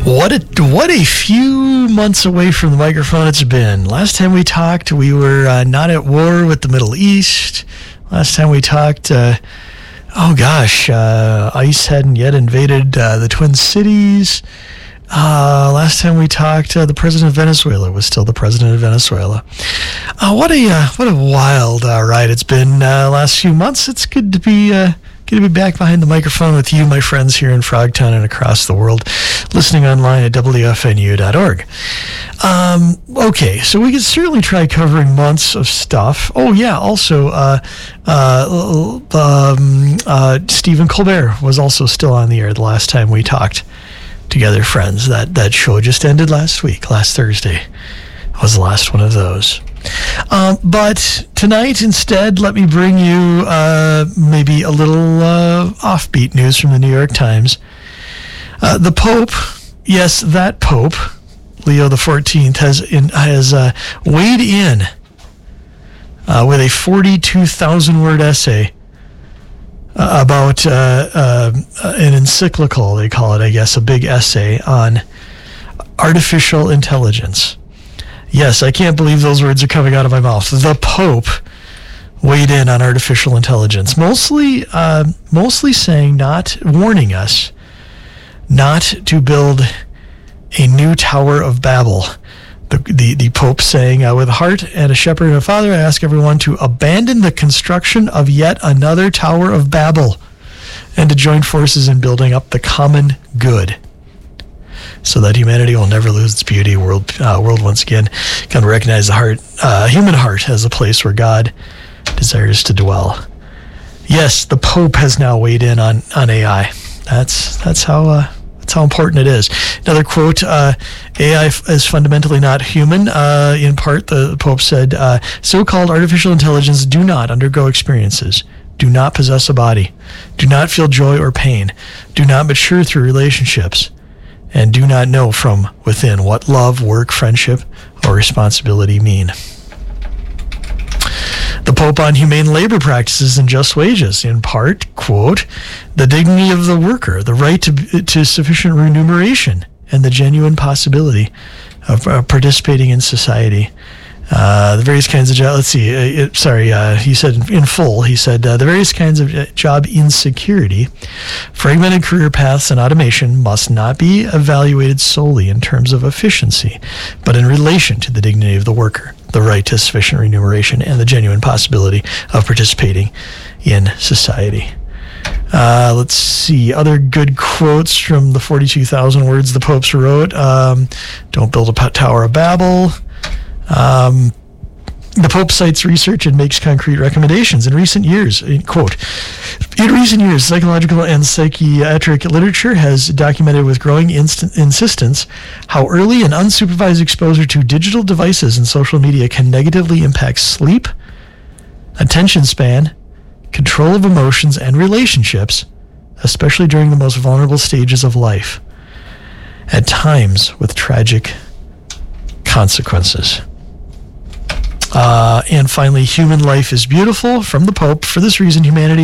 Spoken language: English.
What a few months away from the microphone it's been. Last time we talked, we were not at war with the Middle East. Last time we talked, ICE hadn't yet invaded the Twin Cities. Last time we talked, the president of Venezuela was still the president of Venezuela. What a wild ride it's been last few months. It's good to be back behind the microphone with you, my friends, here in Frogtown and across the world, listening online at WFNU.org. Okay, so we could certainly try covering months of stuff. Oh yeah, also Stephen Colbert was also still on the air the last time we talked together, friends. That show just ended last Thursday. Was the last one of those. But tonight, instead, let me bring you maybe a little offbeat news from the New York Times. The Pope, yes, that Pope, Leo XIV, has weighed in with a 42,000-word essay about an encyclical, they call it, I guess, a big essay on artificial intelligence. Yes, I can't believe those words are coming out of my mouth. The Pope weighed in on artificial intelligence, mostly saying, warning us not to build a new Tower of Babel. The Pope saying, with a heart and a shepherd and a father, I ask everyone to abandon the construction of yet another Tower of Babel and to join forces in building up the common good, so that humanity will never lose its beauty. World once again can recognize the human heart as a place where God desires to dwell. Yes, the Pope has now weighed in on AI. That's how important it is. Another quote: AI is fundamentally not human. In part, the Pope said, "So-called artificial intelligence do not undergo experiences, do not possess a body, do not feel joy or pain, do not mature through relationships, and do not know from within what love, work, friendship, or responsibility mean." The Pope on humane labor practices and just wages, in part, quote, "The dignity of the worker, the right to sufficient remuneration, and the genuine possibility of participating in society. The various kinds of jobs," he said in full, the various kinds of job insecurity, fragmented career paths, and automation must not be evaluated solely in terms of efficiency, but in relation to the dignity of the worker, the right to sufficient remuneration, and the genuine possibility of participating in society. Let's see, other good quotes from the 42,000 words the popes wrote. Don't build a Tower of Babel. The Pope cites research and makes concrete recommendations. In recent years, quote, "In recent years, psychological and psychiatric literature has documented with growing insistence how early and unsupervised exposure to digital devices and social media can negatively impact sleep, attention span, control of emotions, and relationships, especially during the most vulnerable stages of life, at times with tragic consequences." And finally, "Human life is beautiful," from the Pope. "For this reason, humanity